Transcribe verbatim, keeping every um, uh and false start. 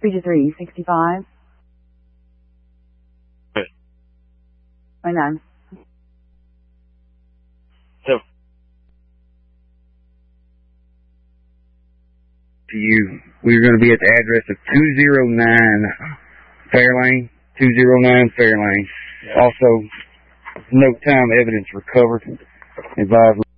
three two three, sixty-five. Good. twenty-nine. So. To you, we're going to be at the address of two oh nine Fairlane, two oh nine Fairlane. Also, no time evidence recovered. Advise